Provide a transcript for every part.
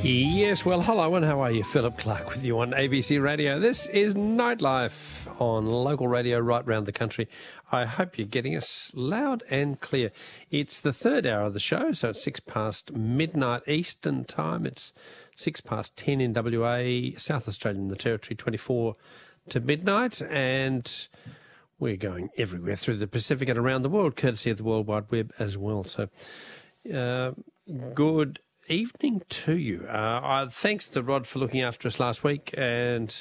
Yes, well, hello and how are you? Philip Clark with you on ABC Radio. This is Nightlife on local radio right round the country. I hope you're getting us loud and clear. It's the third hour of the show, so it's 6 past midnight Eastern time. It's 6 past 10 in WA, South Australia and the Territory, 24 to midnight, and we're going everywhere through the Pacific and around the world, courtesy of the World Wide Web as well. So, good evening to you. Thanks to Rod for looking after us last week, and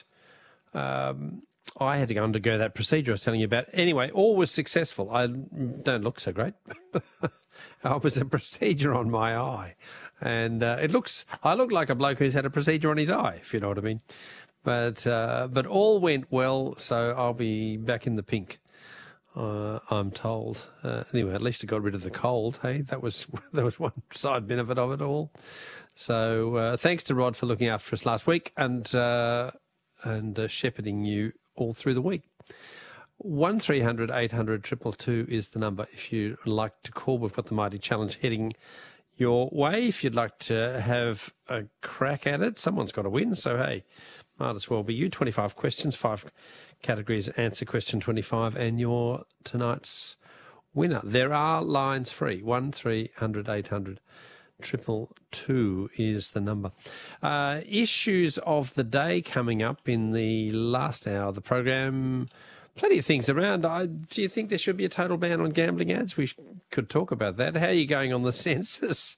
I had to go undergo that procedure I was telling you about. Anyway, all was successful. I don't look so great. It was a procedure on my eye, and I look like a bloke who's had a procedure on his eye, if you know what I mean. But all went well, so I'll be back in the pink. I'm told. Anyway, at least I got rid of the cold. Hey, that was one side benefit of it all. So thanks to Rod for looking after us last week and shepherding you all through the week. 1300 800 222 is the number if you'd like to call. We've got the Mighty Challenge heading your way. If you'd like to have a crack at it, someone's got to win. So hey, might as well be you. 25 questions, 5 categories, answer question 25, and you're tonight's winner. There are lines free. 1300 800 222 is the number. Issues of the day coming up in the last hour of the program. Plenty of things around. Do you think there should be a total ban on gambling ads? We could talk about that. How are you going on the census?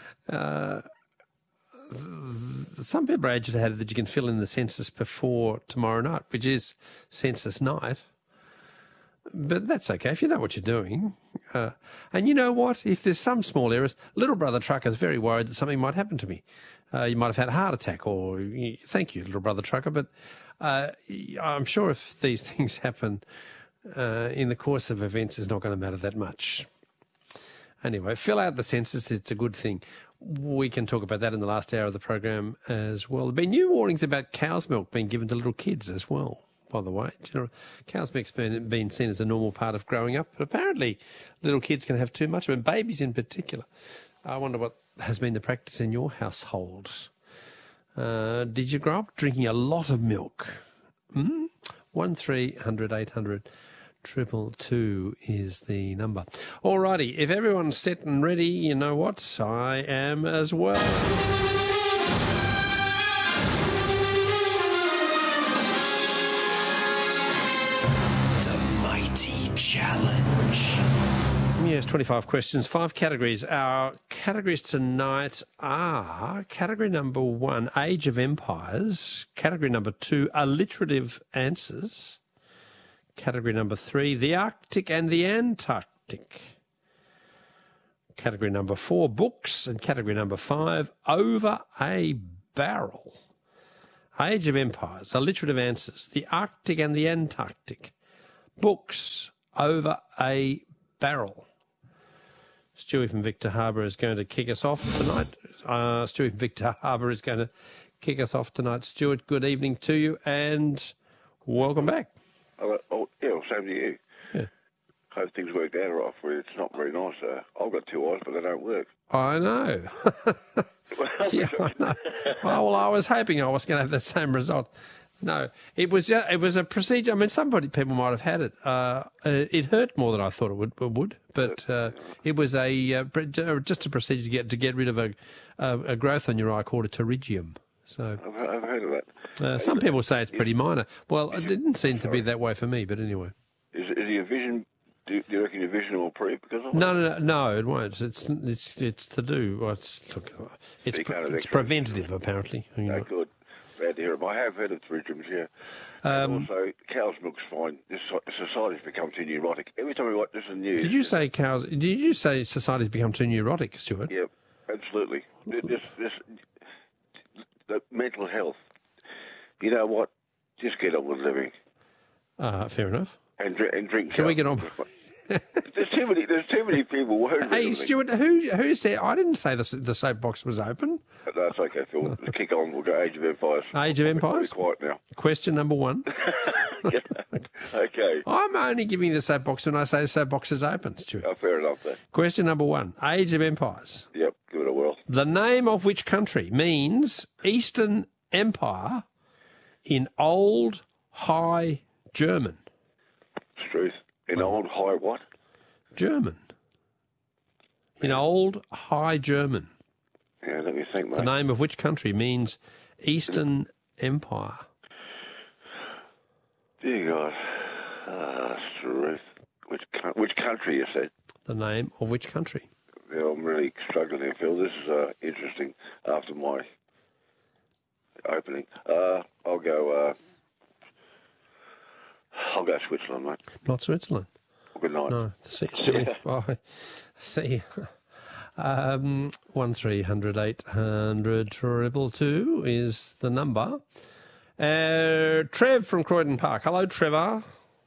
Some people are agitated that you can fill in the census before tomorrow night, which is census night. But that's okay if you know what you're doing. And you know what? If there's some small errors, little brother trucker is very worried that something might happen to me. You might have had a heart attack, or thank you, little brother trucker. But I'm sure if these things happen in the course of events, it's not going to matter that much. Anyway, fill out the census. It's a good thing. We can talk about that in the last hour of the program as well. There have been new warnings about cow's milk being given to little kids as well, by the way. Do you know, cow's milk's been seen as a normal part of growing up, but apparently little kids can have too much of it, babies in particular. I wonder what has been the practice in your households. Did you grow up drinking a lot of milk? 1300 800 222 is the number. Alrighty, if everyone's set and ready, you know what? I am as well. The Mighty Challenge. Yes, 25 questions, 5 categories. Our categories tonight are category number 1, Age of Empires. Category number 2, alliterative answers. Category number 3, the Arctic and the Antarctic. Category number 4, books. And category number 5, over a barrel. Age of Empires, alliterative answers, the Arctic and the Antarctic. Books, over a barrel. Stewie from Victor Harbour is going to kick us off tonight. Stewie from Victor Harbour is going to kick us off tonight. Stuart, good evening to you and welcome back. Same to you. Yeah. Hope things work out right for you. It's not very nice. I've got 2 eyes, but they don't work. I know. Yeah, I know. Well, I was hoping I was going to have the same result. No, it was a procedure. I mean, people might have had it. It hurt more than I thought it would, but it was just a procedure to get rid of a growth on your eye called a pterygium. So I've heard of that. Some people say it's pretty minor. Well, it didn't seem to be that way for me, but anyway. Is your vision? Do you reckon your vision will improve because of it? No, it won't. It's to do. Well, it's preventative apparently. No, good. Glad to hear it. I have heard of pterygiums, yeah. And also, cow's milk's fine. This society's become too neurotic. Every time we watch this in the news... Did you say society's become too neurotic, Stuart? Yep, absolutely. The mental health. You know what? Just get on with living. Fair enough. And drink. Can we get on? There's too many people worried. Hey, Stuart, who said? I didn't say the soapbox was open. No, it's okay, Phil. Let's kick on. We'll go Age of Empires. Age of Empires? Be quiet now. Question number 1. Okay. I'm only giving the soapbox when I say the soapbox is open, Stuart. Oh, fair enough, then. Question number 1. Age of Empires. Yep, give it a whirl. The name of which country means Eastern Empire in Old High German? Truth. In Old High what? German. In Old High German. Yeah, let me think, mate. The name of which country means Eastern Empire? Dear God. Truth. Which country, you said? The name of which country? Yeah, I'm really struggling here, Phil. This is interesting after my opening. I'll go Switzerland, mate. Not Switzerland. Good night. No. See you, Stewie. Bye. See you. 1300 800 222 is the number. Trev from Croydon Park. Hello, Trevor.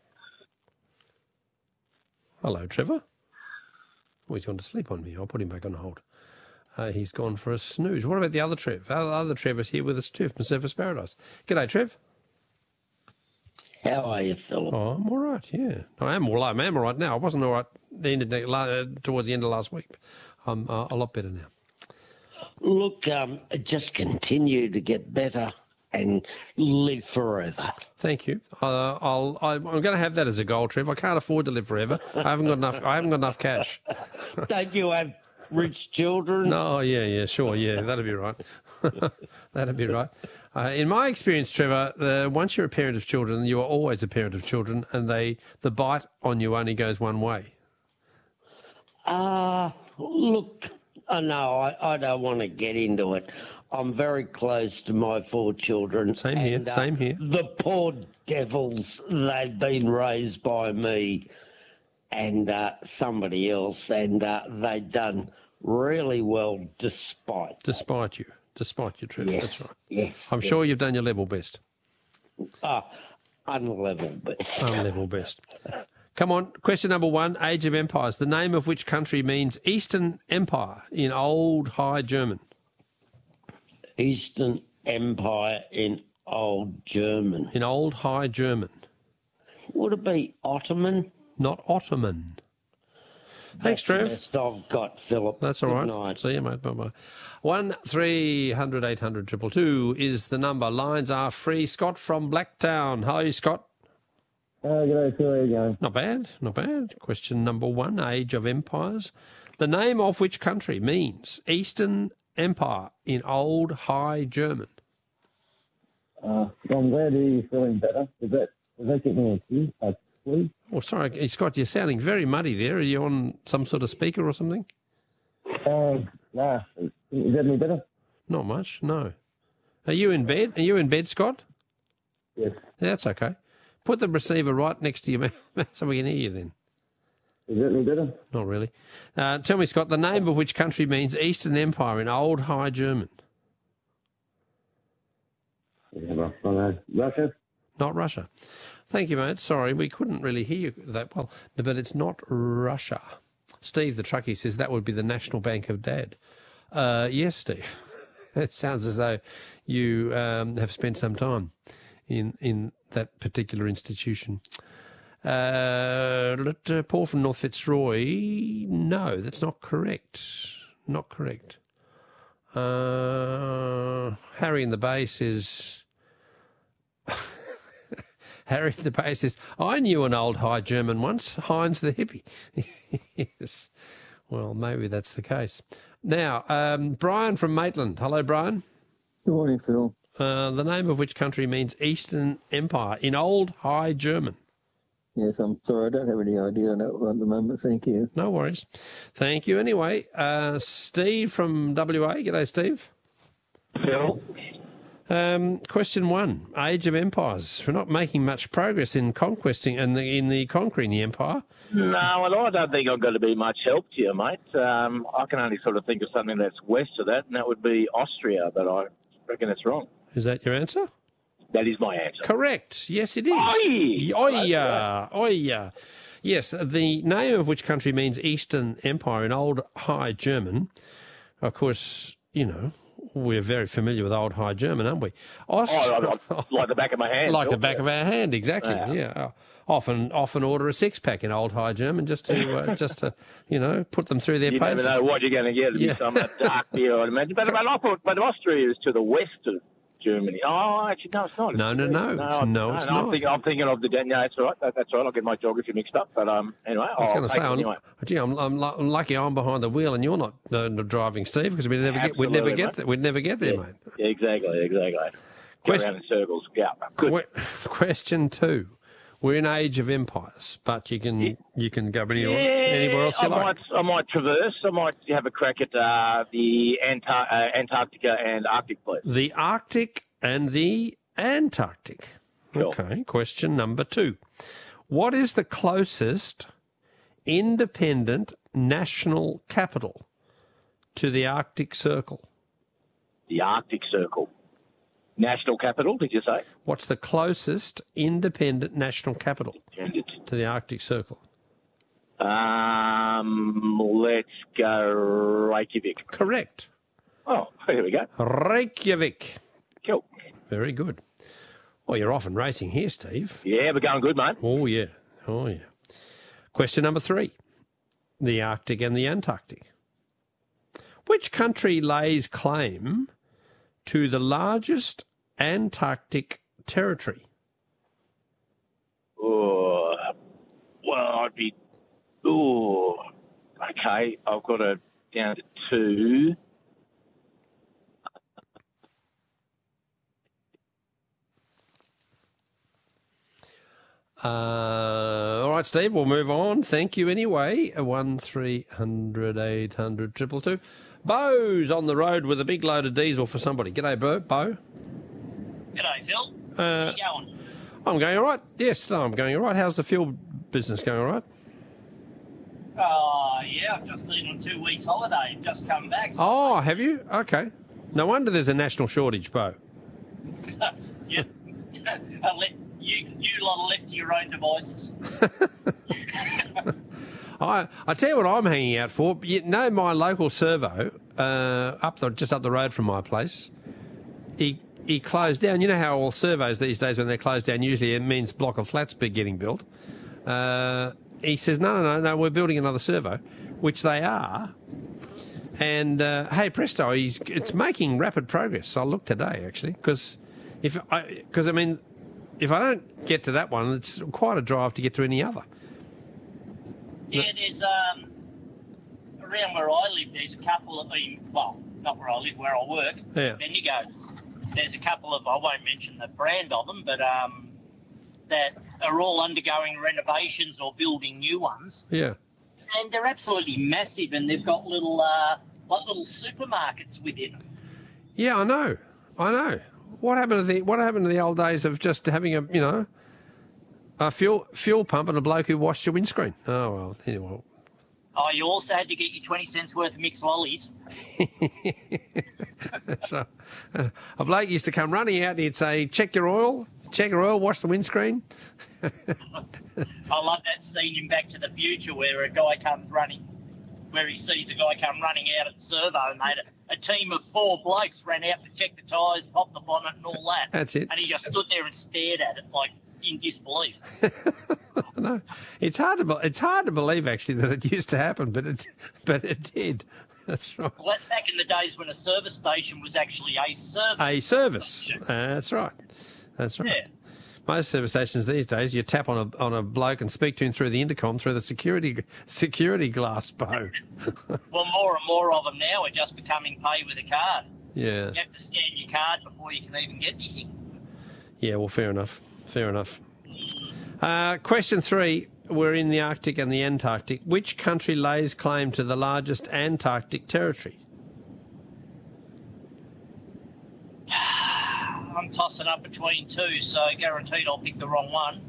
Hello, Trevor. Oh, he's gone to sleep on me. I'll put him back on hold. He's gone for a snooze. What about the other Trev? Our other Trev is here with us too from Surface Paradise. G'day, Trev. How are you, Philip? Oh, I'm all right, yeah. I am all right now. I wasn't all right towards the end of last week. I'm a lot better now. Look, just continue to get better and live forever. Thank you. I'm going to have that as a goal, Trev. I can't afford to live forever. I haven't got enough cash. Don't you have rich children? No, yeah, sure, yeah, that'd be right. That'd be right. In my experience, Trevor, once you're a parent of children, you are always a parent of children, and the bite on you only goes one way. Look, no, I don't want to get into it. I'm very close to my 4 children. Same here. The poor devils, they've been raised by me and somebody else, and they've done really well despite you, Trev. Yes, That's right. Yes. I'm sure you've done your level best. Unlevel best. Unlevel best. Come on, question number 1, Age of Empires. The name of which country means Eastern Empire in Old High German? Eastern Empire in Old German. In Old High German. Would it be Ottoman? Not Ottoman. Thanks, Trev. That's the best I've got, Philip. That's all right. Good night. See you, mate. Bye-bye. 1300 800 222 is the number. Lines are free. Scott from Blacktown. Hi, Scott. G'day, Phil. How you going? Not bad. Question number 1, Age of Empires. The name of which country means Eastern Empire in Old High German? Well, I'm glad to hear you're feeling better. Does that get me a clue? Oh, sorry, Scott, you're sounding very muddy there. Are you on some sort of speaker or something? Nah. Is that any better? Not much, no. Are you in bed? Scott? Yes. Yeah, that's okay. Put the receiver right next to your mouth so we can hear you then. Is that any better? Not really. Tell me, Scott, the name of which country means Eastern Empire in Old High German? Yeah, I know. Russia? Not Russia. Thank you, mate. Sorry, we couldn't really hear you that well. But it's not Russia. Steve, the truckie, says that would be the National Bank of Dad. Yes, Steve. It sounds as though you have spent some time in that particular institution. Paul from North Fitzroy, no, that's not correct. Not correct. Harry in the Bay says... Harry in the Bay says, I knew an old High German once, Heinz the hippie. Yes. Well, maybe that's the case. Now, Brian from Maitland. Hello, Brian. Good morning, Phil. The name of which country means Eastern Empire in Old High German? Yes, I'm sorry, I don't have any idea on that one at the moment. Thank you. No worries. Thank you anyway. Steve from WA. G'day, Steve. Phil? Question 1, Age of Empires. We're not making much progress in conquesting and in the conquering the empire. No, well, I don't think I'm going to be much help to you, mate. I can only sort of think of something that's west of that, and that would be Austria, but I reckon it's wrong. Is that your answer? That is my answer. Correct. Yes, it is. Oi! Yes, the name of which country means Eastern Empire in Old High German. Of course, you know, We're very familiar with Old High German, aren't we? Like the back of my hand. Like Phil. the back of our hand, exactly. Yeah. Often order a 6-pack in Old High German just to put them through their paces. You never know what you're going to get. It'll be some dark beer, I'd imagine. But Austria is to the west of Germany. Oh, actually, no, it's not. No, it's not. I'm thinking of the... No, that's all right. That's all right. I'll get my geography mixed up. But anyway, I was going to say, I'm lucky I'm behind the wheel and you're not driving, Steve, because we'd never get there, mate. Yeah, exactly. Go around in circles. Yeah, good. Question 2. We're in Age of Empires, but you can go anywhere else you like. I might traverse. I might have a crack at the Antarctica and Arctic, please. The Arctic and the Antarctic. Sure. Okay, question number 2. What is the closest independent national capital to the Arctic Circle? The Arctic Circle. National capital, did you say? What's the closest independent national capital to the Arctic Circle? Let's go Reykjavik. Correct. Oh, here we go. Reykjavik. Cool. Very good. Well, you're off and racing here, Steve. Yeah, we're going good, mate. Oh, yeah. Question number 3. The Arctic and the Antarctic. Which country lays claim to the Antarctic territory? Oh, well, I'd be... Oh, okay. I've got it down to 2. All right, Steve, we'll move on. Thank you anyway. 1300 800 222. Bo's on the road with a big load of diesel for somebody. G'day, Bo. G'day, Phil. How are you going? I'm going all right. Yes, I'm going all right. How's the fuel business going all right? Yeah, I've just been on 2 weeks holiday. Just come back. So oh, have you? Okay. No wonder there's a national shortage, Bo. you lot are left to your own devices. I tell you what I'm hanging out for. You know, my local servo, just up the road from my place, he closed down. You know how all servos these days, when they're closed down, usually it means block of flats getting built. He says, no, we're building another servo, which they are. And hey, presto, it's making rapid progress. I looked today actually, because if I don't get to that one, it's quite a drive to get to any other. Yeah, there's around where I live, there's a couple of, well, not where I live, where I work. Yeah. Bendigo. There's a couple of, I won't mention the brand of them, but that are all undergoing renovations or building new ones. Yeah. And they're absolutely massive, and they've got little supermarkets within them. Yeah, I know. What happened to the old days of just having a fuel pump and a bloke who washed your windscreen? Oh well, anyway. Oh, you also had to get your 20 cents worth of mixed lollies. That's right. A bloke used to come running out and he'd say, check your oil, wash the windscreen. I love that scene in Back to the Future where he sees a guy come running out at the servo, and a team of 4 blokes ran out to check the tyres, pop the bonnet and all that. That's it. And he just stood there and stared at it like in disbelief. No, it's hard to believe actually that it used to happen, but it did. That's right. Well, that's back in the days when a service station was actually a service. A service. That's right. Yeah. Most service stations these days, you tap on a bloke and speak to him through the intercom, through the security glass, Bo. Well, more and more of them now are just becoming pay with a card. Yeah. You have to scan your card before you can even get anything. Yeah, well, fair enough. Question 3. We're in the Arctic and the Antarctic. Which country lays claim to the largest Antarctic territory? I'm tossing up between 2, so guaranteed I'll pick the wrong one.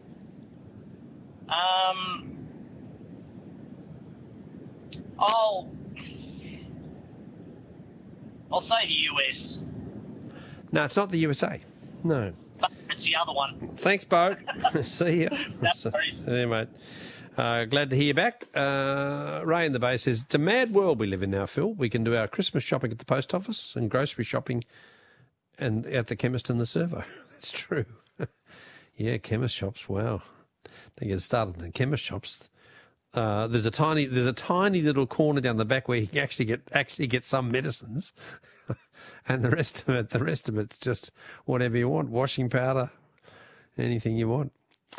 I'll say the US. No, it's not the USA. No. It's the other one. Thanks, Bo. See ya. No worries. See you, mate. Glad to hear you back. Ray in the Bay says, it's a mad world we live in now, Phil. We can do our Christmas shopping at the post office and grocery shopping and at the chemist and the servo. That's true. Yeah, chemist shops, wow. Don't get started in chemist shops. There's a tiny little corner down the back where you can actually get some medicines, and the rest of it's just whatever you want, washing powder, anything you want.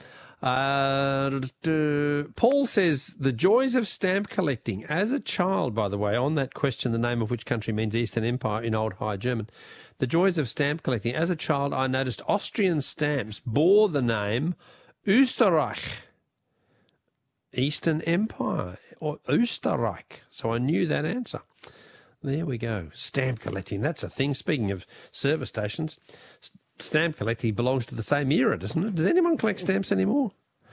Paul says, the joys of stamp collecting. As a child, by the way, on that question, the name of which country means Eastern Empire in Old High German. The joys of stamp collecting. As a child, I noticed Austrian stamps bore the name Österreich, Eastern Empire, or Österreich. So I knew that answer. There we go. Stamp collecting, that's a thing. Speaking of service stations, stamp collecting belongs to the same era, doesn't it? Does anyone collect stamps anymore?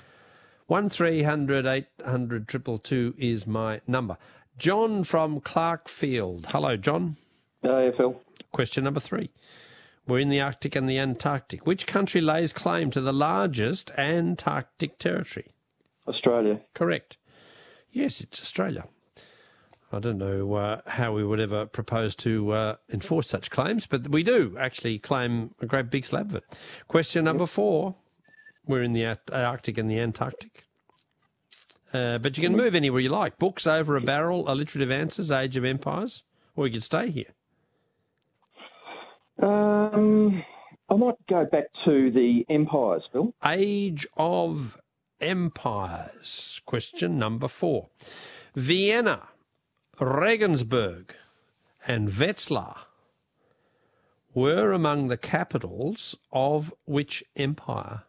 1300 800 222 is my number. John from Clarkfield. Hello, John. Hey, Phil. Question number 3. We're in the Arctic and the Antarctic. Which country lays claim to the largest Antarctic territory? Australia. Correct. Yes, it's Australia. I don't know how we would ever propose to enforce such claims, but we do actually claim a great big slab of it. Question number 4. We're in the Arctic and the Antarctic. But you can move anywhere you like. Books over a barrel, alliterative answers, Age of Empires, or you could stay here. I might go back to the empires, Phil. Age of Empires. Question number 4. Vienna, Regensburg and Wetzlar were among the capitals of which empire?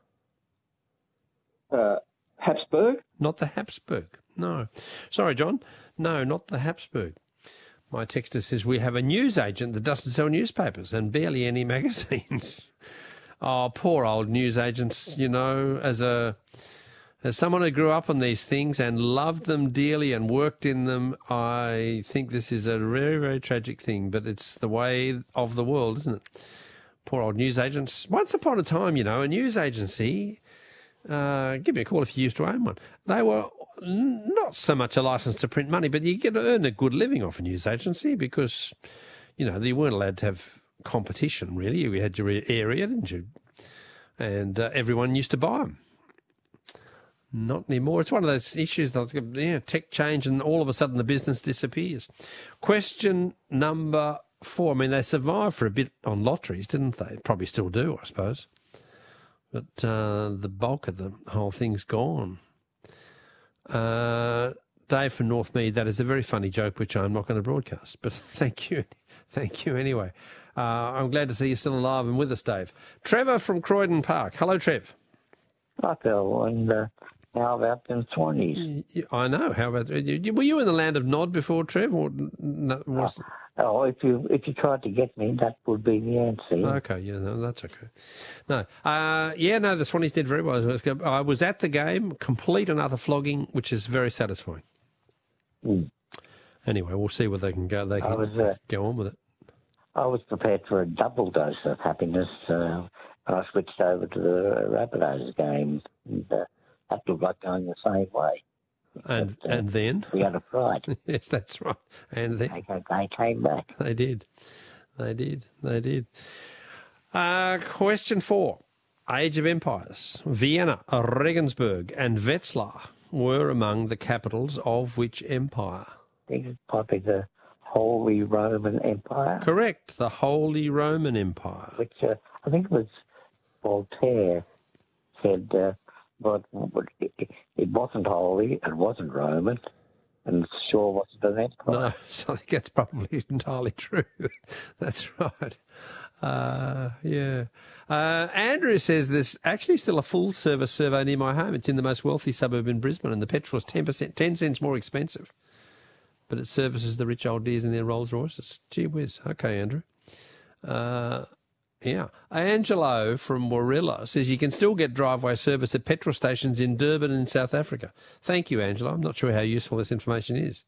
Habsburg? Not the Habsburg, no. Sorry, John. No, not the Habsburg. My texter says we have a newsagent that doesn't sell newspapers and barely any magazines. Oh, poor old newsagents, you know, as someone who grew up on these things and loved them dearly and worked in them, I think this is a very, very tragic thing, but it's the way of the world, isn't it? Poor old newsagents. Once upon a time, you know, a news agency, give me a call if you used to own one, they were not so much a license to print money, but you get to earn a good living off a news agency because, you know, you weren't allowed to have competition, really. You had your area, didn't you? And everyone used to buy them. Not anymore. It's one of those issues that tech change and all of a sudden the business disappears. Question number 4. I mean, they survived for a bit on lotteries, didn't they? Probably still do, I suppose. But the bulk of the whole thing's gone. Dave from Northmead, that is a very funny joke, which I'm not going to broadcast. But thank you. Thank you anyway. I'm glad to see you're still alive and with us, Dave. Trevor from Croydon Park. Hello, Trev. Hi, Phil. And how about them 20s? I know. How about... Were you in the land of Nod before, Trev? Or if you tried to get me, that would be the answer. Okay, yeah, no, that's okay. No, the Swannies did very well. I was at the game, complete and utter flogging, which is very satisfying. Mm. Anyway, we'll see where they can go. They can go on with it. I was prepared for a double dose of happiness. I switched over to the Rabbitohs game, and that looked like going the same way. And then? We had a fright. Yes, that's right. And then? They came back. They did. Question 4. Age of Empires. Vienna, Regensburg and Wetzlar were among the capitals of which empire? I think it's probably the Holy Roman Empire. Correct, the Holy Roman Empire. Which I think it was Voltaire said, but it wasn't holy, it wasn't Roman, and it sure wasn't an empire. No, so I think that's probably entirely true. That's right. Yeah. Andrew says there's actually still a full-service survey near my home. It's in the most wealthy suburb in Brisbane, and the petrol is 10 cents more expensive. But it services the rich old dears in their Rolls Royces. Gee whiz. Okay, Andrew. Yeah. Angelo from Warilla says you can still get driveway service at petrol stations in Durban in South Africa. Thank you, Angelo. I'm not sure how useful this information is.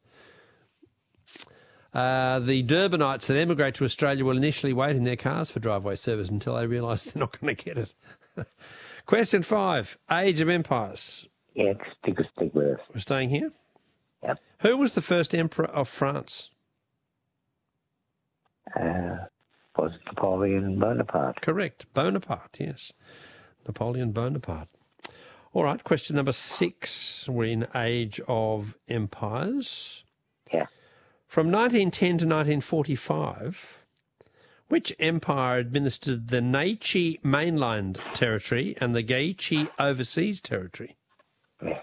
The Durbanites that emigrate to Australia will initially wait in their cars for driveway service until they realise they're not going to get it. Question 5. Age of Empires. Yeah, stick with us. We're staying here? Yep. Who was the first emperor of France? Was it Napoleon Bonaparte? Correct. Bonaparte, yes. Napoleon Bonaparte. All right, question number 6. We're in Age of Empires. Yeah. From 1910 to 1945, which empire administered the Naichi mainland territory and the Gaichi overseas territory? Yeah.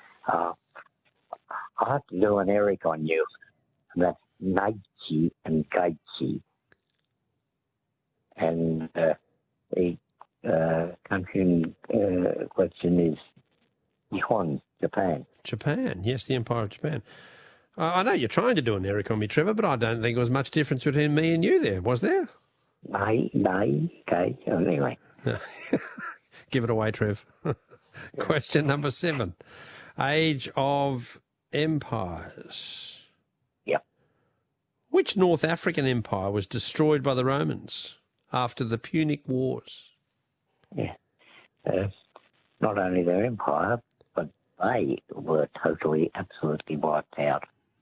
I have to do an Eric on you. That's Naichi and Gaichi. And the country question is Nihon, Japan. Japan, yes, the Empire of Japan. I know you're trying to do an Eric on me, Trevor, but I don't think there was much difference between me and you there, was there? Okay, anyway. Give it away, Trev. Question number 7. Age of Empires. Yep. Which North African empire was destroyed by the Romans after the Punic Wars? Yeah. Not only their empire, but they were totally, absolutely wiped out.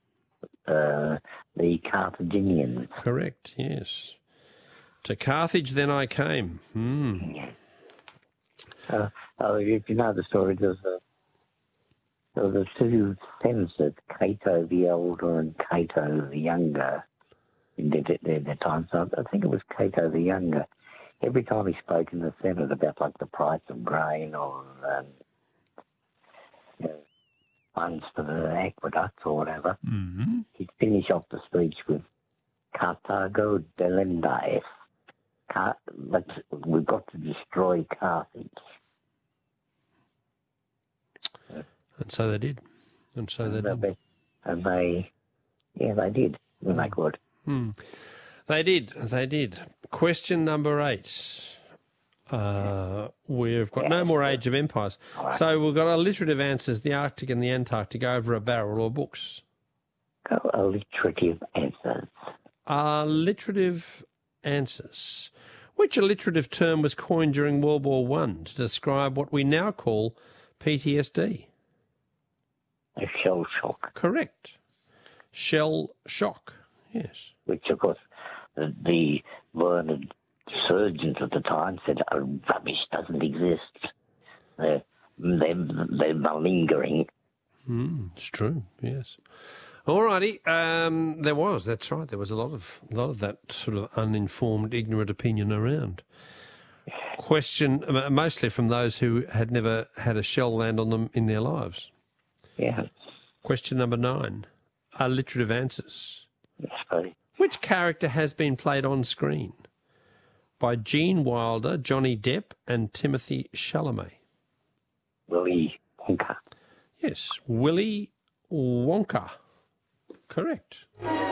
The Carthaginians. Correct, yes. To Carthage then I came. If you know the story, there were 2 senators, Cato the Elder and Cato the Younger, in their time. So I think it was Cato the Younger. Every time he spoke in the Senate about like the price of grain or funds for the aqueducts or whatever, he'd finish off the speech with Carthago delendaes. We've got to destroy Carthage. And so they did. And they did. When they could. They did. Question number 8. We've got no more Age of Empires. Right. So we've got alliterative answers, the Arctic and the Antarctic, over a barrel or books. Go alliterative answers. Alliterative answers. Which alliterative term was coined during World War I to describe what we now call PTSD? A shell shock. Correct. Shell shock, yes. Which, of course, the learned surgeons at the time said, oh, rubbish doesn't exist. They're malingering. It's true, yes. All righty. That's right. There was a lot of that sort of uninformed, ignorant opinion around. Question, mostly from those who had never had a shell land on them in their lives. Yeah. Question number 9. Alliterative answers. Yes, buddy. Which character has been played on screen by Gene Wilder, Johnny Depp, and Timothy Chalamet? Willy Wonka. Yes, Willy Wonka. Correct.